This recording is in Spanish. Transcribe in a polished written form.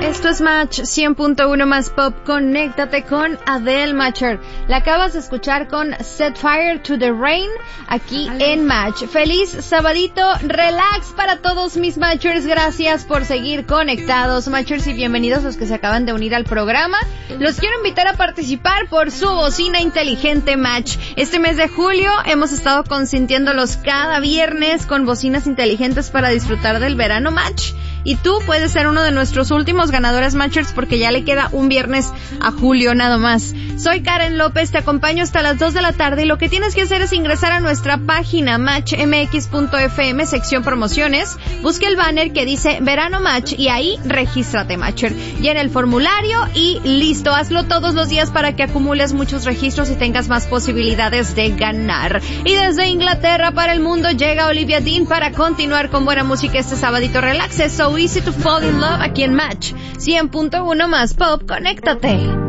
Esto es Match 100.1 más Pop. Conéctate con Adele, Matcher. La acabas de escuchar con Set Fire to the Rain aquí en Match. Feliz sabadito, relax para todos mis Matchers. Gracias por seguir conectados, Matchers, y bienvenidos los que se acaban de unir al programa. Los quiero invitar a participar por su bocina inteligente Match. Este mes de julio hemos estado consintiéndolos cada viernes con bocinas inteligentes para disfrutar del verano Match. Y tú puedes ser uno de nuestros últimos ganadores Matchers porque ya le queda un viernes a julio nada más. Soy Karen López, te acompaño hasta las 2 de la tarde y lo que tienes que hacer es ingresar a nuestra página matchmx.fm, sección promociones, busca el banner que dice Verano Match y ahí regístrate Matcher. Llena el formulario y listo, hazlo todos los días para que acumules muchos registros y tengas más posibilidades de ganar. Y desde Inglaterra para el mundo llega Olivia Dean para continuar con buena música este sabadito relax. So easy to fall in love aquí en Match 100.1 más Pop. Conéctate.